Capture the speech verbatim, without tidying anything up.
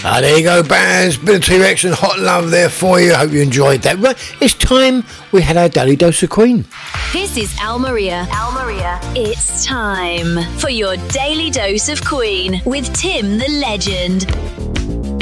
Ah, there you go, bands. Bit of T-Rex and Hot Love there for you. Hope you enjoyed that. Right, it's time we had our daily dose of Queen. This is Al Maria. Al Maria. It's time for your daily dose of Queen with Tim the Legend.